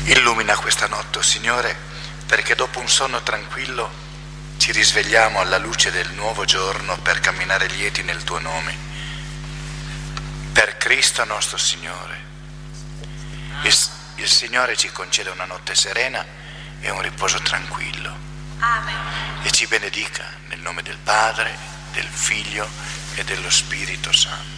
Illumina questa notte, oh Signore, perché dopo un sonno tranquillo ci risvegliamo alla luce del nuovo giorno per camminare lieti nel tuo nome. Per Cristo nostro Signore. Il Signore ci conceda una notte serena e un riposo tranquillo. Amen. E ci benedica nel nome del Padre, del Figlio e dello Spirito Santo.